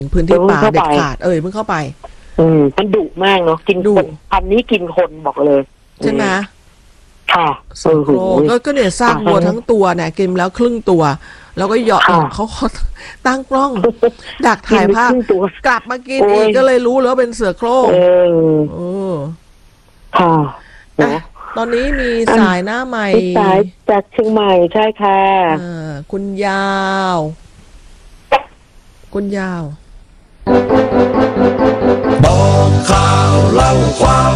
พื้นที่ป่าเด็ดขาดเพิ่งเข้าไปมันดุมากเนาะกินคนพันนี้กินคนบอกเลยใช่ไหมค่ะเสือโคร่งก็เนี่ยซากวัวทั้งตัวเนี่ยกินแล้วครึ่งตัวแล้วก็เหยาะเขาตั้งกล้องดักถ่ายภาพกลับมากินอีกก็เลยรู้แล้วเป็นเสือโคร่งค่ะตอนนี้มีสายหน้าใหม่สายจากเชียงใหม่ใช่ค่ะคุณยาวบอกข่าวเล่าความ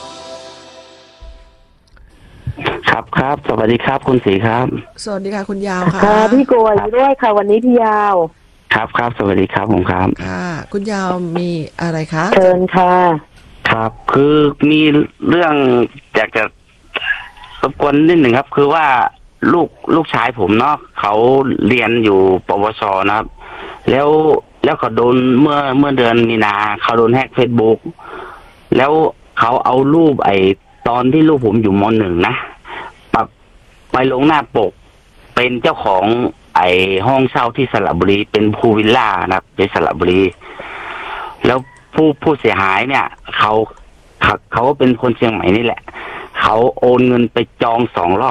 ครับสวัสดีครับคุณศรีครับสวัสดีค่ะคุณยาวค่ะพี่โกยด้วยค่ะวันนี้พี่ยาวครับสวัสดีครับผมครับคุณยาวมีอะไรคะเชิญค่ะครับคือมีเรื่องอยากจะรบกวนนิดหนึ่งครับคือว่าลูกชายผมเนาะเขาเรียนอยู่ปวชนะครับแล้วเขาโดนเมื่อเดือนมีนาเขาโดนแฮก Facebook แล้วเขาเอารูปตอนที่ลูกผมอยู่ม.1นะไปลงหน้าปกเป็นเจ้าของห้องเช่าที่สระบุรีเป็นพูลวิลล่านะครับในสระบุรีแล้วผู้เสียหายเนี่ยเขาเป็นคนเชียงใหม่นี่แหละเขาโอนเงินไปจอง2 ร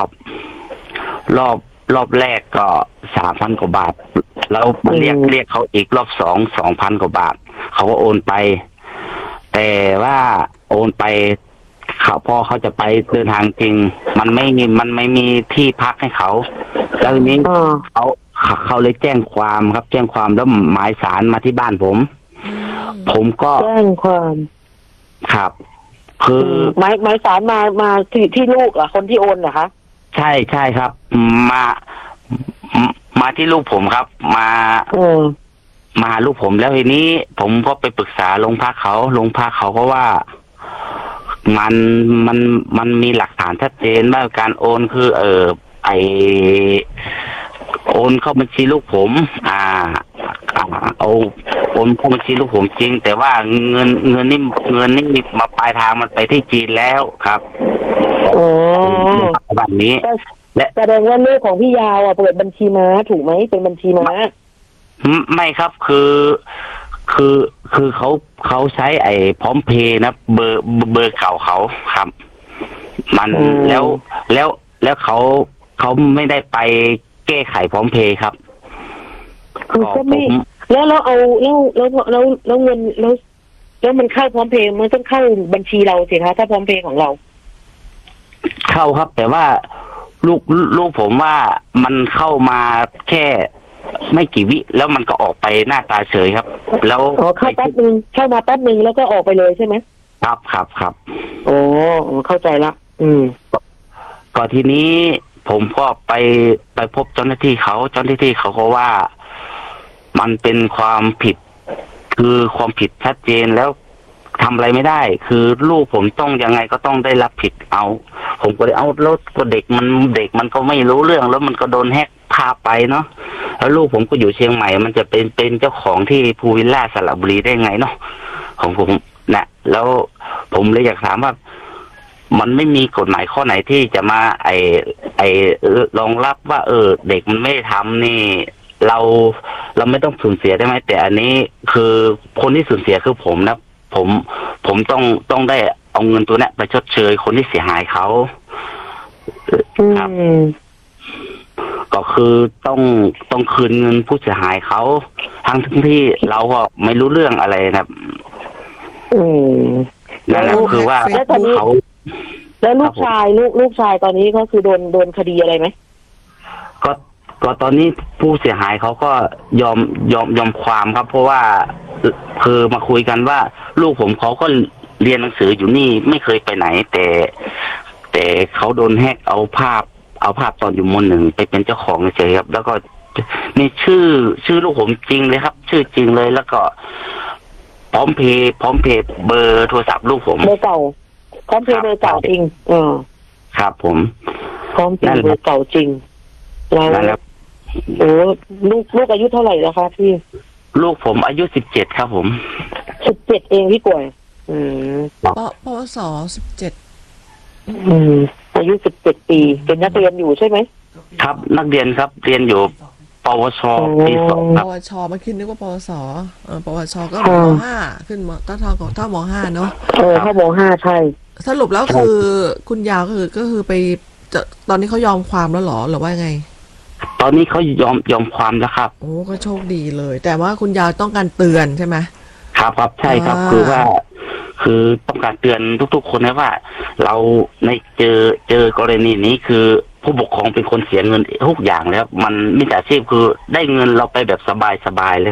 อบแรกก็3,000 กว่าบาทแล้วเรียกเขาอีกรอบ2,000 กว่าบาทเขาก็โอนไปแต่ว่าโอนไปพอเขาจะไปเดินทางจริงมันไม่มีที่พักให้เขาแล้วทีนี้เขาเลยแจ้งความครับแจ้งความแล้วหมายศาลมาที่บ้านผมก็แจ้งความครับคือหมายศาลมาที่ลูกเหรอคนที่โอนเหรอคะใช่ครับมาที่ลูกผมครับมาลูกผมแล้วทีนี้ผมก็ไปปรึกษาโรงพักเขาก็ว่ามันมีหลักฐานชัดเจนว่าการโอนคือโอนเข้าบัญชีลูกผมเอาโอนเข้าบัญชีลูกผมจริงแต่ว่าเงินนี่มาปลายทางมันไปที่จีนแล้วครับแบบนี้และแสดงว่าลูกของพี่ยาวเปิดบัญชีม้าถูกไหมเป็นบัญชีม้าไม่ครับคือเขาใช้พร้อมเพย์นะเบอร์เก่าเขาครับมันแล้วเขาไม่ได้ไปแก้ไขพร้อมเพย์ครับก็ไม่แล้วเราเอาแล้วเงินแล้วมันเข้าพร้อมเพย์มันต้องเข้าบัญชีเราสิคะถ้าพร้อมเพย์ของเราเข้าครับแต่ว่าลูกผมว่ามันเข้ามาแค่ไม่กี่วิแล้วมันก็ออกไปหน้าตาเฉยครับแล้วเข้าแป๊บนึงเข้ามาแป๊บนึงแล้วก็ออกไปเลยใช่ไหมครับโอ้เข้าใจละก่อนทีนี้ผมก็ไปพบเจ้าหน้าที่เขาก็ว่ามันเป็นความผิดคือความผิดชัดเจนแล้วทำอะไรไม่ได้คือลูกผมต้องยังไงก็ต้องได้รับผิดผมก็เลยเอาแล้วก็เด็กมันก็ไม่รู้เรื่องแล้วมันก็โดนแฮกพาไปเนาะแล้วลูกผมก็อยู่เชียงใหม่มันจะเป็นเจ้าของที่พูลวิลล่าสระบุรีได้ไงเนาะของผมนะแล้วผมเลยอยากถามว่ามันไม่มีกฎหมายข้อไหนที่จะมารองรับว่าเด็กมันไม่ได้ทำนี่เราไม่ต้องสูญเสียได้ไหมแต่อันนี้คือคนที่สูญเสียคือผมนะผมต้องได้เอาเงินตัวนี้ไปชดเชยคนที่เสียหายเขาครับก็คือต้องคืนเงินผู้เสียหายเขาทั้งที่เราก็ไม่รู้เรื่องอะไรนะนั่นแหละคือว่าเขาแล้วลูกชายตอนนี้ก็คือโดนคดีอะไรไหมก็ตอนนี้ผู้เสียหายเขาก็ยอมความครับเพราะว่าคือมาคุยกันว่าลูกผมเขาก็เรียนหนังสืออยู่นี่ไม่เคยไปไหนแต่เขาโดนแฮกเอาภาพตอนอยู่ม.1ไปเป็นเจ้าของเฉยครับแล้วก็มีชื่อลูกผมจริงเลยครับชื่อจริงเลยแล้วก็พร้อมเพย์เบอร์โทรศัพท์ลูกผมเบอร์เก่าพร้อมเพย์เบอร์เก่าจริงครับผมพร้อมเพย์เบอร์เก่าจริงแล้วโอ้ลูกอายุเท่าไหร่แล้วคะพี่ลูกผมอายุ17ครับผม 17เองพี่กวยปวส17 อายุ17 ปีเป็นนักเรียนอยู่ใช่ไหมครับนักเรียนครับเรียนอยู่ปวชปีสองคปรับวชเมื่อกี้นึกว่าปวสปวชก็เหมือนม .5 ขึ้นมาก็เท่าม.5 เนาะถ้ามห้าใช่สรุปแล้วคือคุณยาวก็คือไปจะตอนนี้เขายอมความแล้วเหรอหรือว่าไงตอนนี้เขายอมความแล้วครับโอ้ก็โชคดีเลย แต่ว่าคุณยาวต้องการเตือนใช่ไหมครับใช่ครับอ่าคือว่า คือต้องการเตือนทุกๆคนนะว่า เราในเจอกรณีนี้คือผู้ปกครองเป็นคนเสียเงินทุกอย่างแล้ว มันมิจฉาชีพคือได้เงินเราไปแบบสบายๆเลย